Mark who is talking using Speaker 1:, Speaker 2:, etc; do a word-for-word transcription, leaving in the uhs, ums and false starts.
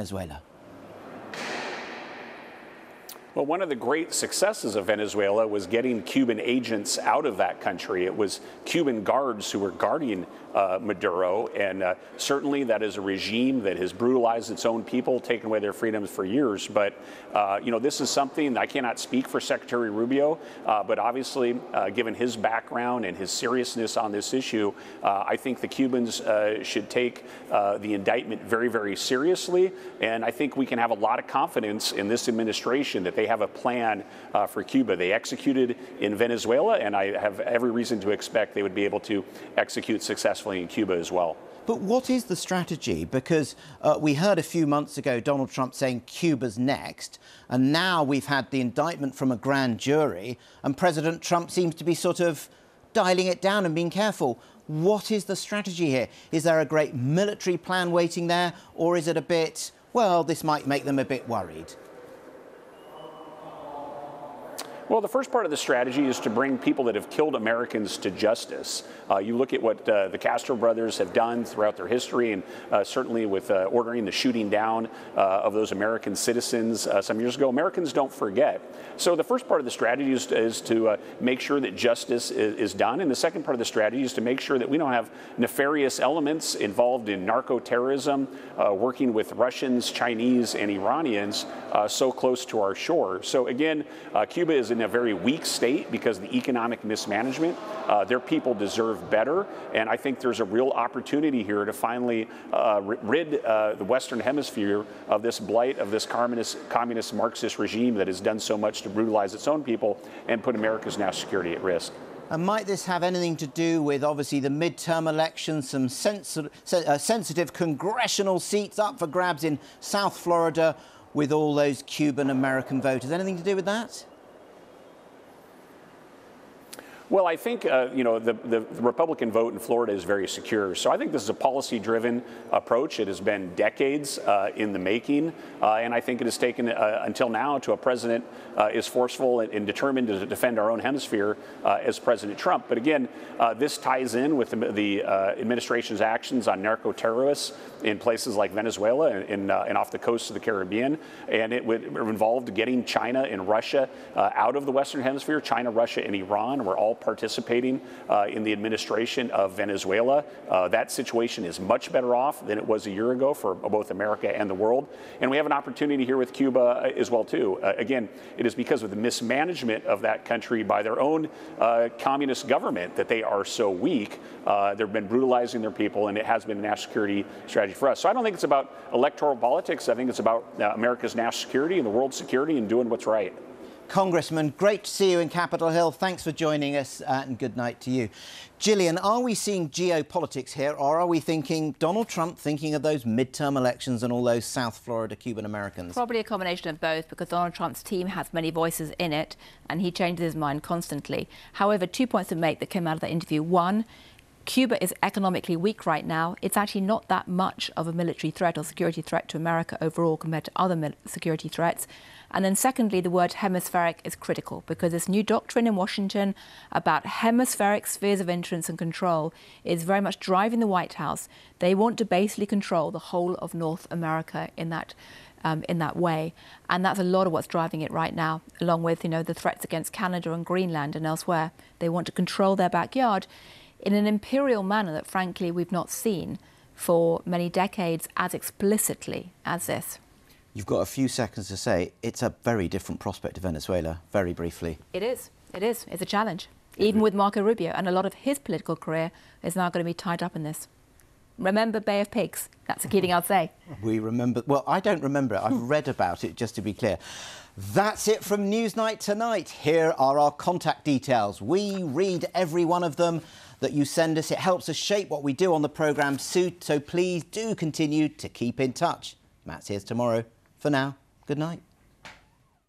Speaker 1: Venezuela?
Speaker 2: Well, one of the great successes of Venezuela was getting Cuban agents out of that country. It was Cuban guards who were guarding uh, Maduro, and uh, certainly that is a regime that has brutalized its own people, taken away their freedoms for years. But, uh, you know, this is something, I cannot speak for Secretary Rubio, uh, but obviously, uh, given his background and his seriousness on this issue, uh, I think the Cubans uh, should take uh, the indictment very, very seriously. And I think we can have a lot of confidence in this administration that they have a plan uh, for Cuba. They executed in Venezuela, and I have every reason to expect they would be able to execute successfully in Cuba as well.
Speaker 1: But what is the strategy? Because uh, we heard a few months ago Donald Trump saying Cuba's next, and now we've had the indictment from a grand jury, and President Trump seems to be sort of dialing it down and being careful. What is the strategy here? Is there a great military plan waiting there, or is it a bit, well, this might make them a bit worried?
Speaker 2: Well, the first part of the strategy is to bring people that have killed Americans to justice. Uh, you look at what uh, the Castro brothers have done throughout their history, and uh, certainly with uh, ordering the shooting down uh, of those American citizens uh, some years ago. Americans don't forget. So the first part of the strategy is to, is to uh, make sure that justice is, is done. And the second part of the strategy is to make sure that we don't have nefarious elements involved in narco-terrorism, uh, working with Russians, Chinese, and Iranians uh, so close to our shore. So again, uh, Cuba is in a very weak state because of the economic mismanagement. Uh, their people deserve better, and I think there's a real opportunity here to finally uh, rid uh, the Western Hemisphere of this blight of this communist, communist Marxist regime that has done so much to brutalize its own people and put America's national security at risk.
Speaker 1: And might this have anything to do with, obviously, the midterm elections, some sensi uh, sensitive congressional seats up for grabs in South Florida with all those Cuban-American voters? Anything to do with that?
Speaker 2: Well, I think, uh, you know, the, the Republican vote in Florida is very secure. So I think this is a policy-driven approach. It has been decades uh, in the making. Uh, and I think it has taken uh, until now to a president uh, is forceful and, and determined to defend our own hemisphere uh, as President Trump. But again, uh, this ties in with the, the uh, administration's actions on narco-terrorists in places like Venezuela and, and, uh, and off the coast of the Caribbean. And it would involve getting China and Russia uh, out of the Western Hemisphere. China, Russia, and Iran were all participating uh, in the administration of Venezuela. Uh, that situation is much better off than it was a year ago for both America and the world. And we have an opportunity here with Cuba as well, too. Uh, again, it is because of the mismanagement of that country by their own uh, communist government that they are so weak. Uh, they've been brutalizing their people, and it has been a national security strategy for us. So I don't think it's about electoral politics. I think it's about uh, America's national security and the world's security and doing what's right.
Speaker 1: Congressman, great to see you in Capitol Hill. Thanks for joining us, uh, and good night to you. Gillian, are we seeing geopolitics here, or are we thinking Donald Trump thinking of those midterm elections and all those South Florida Cuban Americans?
Speaker 3: Probably a combination of both, because Donald Trump's team has many voices in it, and he changes his mind constantly. However, two points to make that came out of that interview. One, Cuba is economically weak right now. It's actually not that much of a military threat or security threat to America overall compared to other security threats. And then secondly, the word hemispheric is critical, because this new doctrine in Washington about hemispheric spheres of influence and control is very much driving the White House. They want to basically control the whole of North America in that um, in that way. And that's a lot of what's driving it right now, along with, you know, the threats against Canada and Greenland and elsewhere. They want to control their backyard in an imperial manner that, frankly, we've not seen for many decades as explicitly as this.
Speaker 1: You've got a few seconds to say it's a very different prospect to Venezuela, very briefly.
Speaker 3: It is. It is. It's a challenge, even with Marco Rubio. And a lot of his political career is now going to be tied up in this. Remember Bay of Pigs? That's the key thing I'll say.
Speaker 1: We remember... Well, I don't remember it. I've read about it, just to be clear. That's it from Newsnight tonight. Here are our contact details. We read every one of them that you send us. It helps us shape what we do on the programme, so please do continue to keep in touch. Matt's here tomorrow. For now, good night.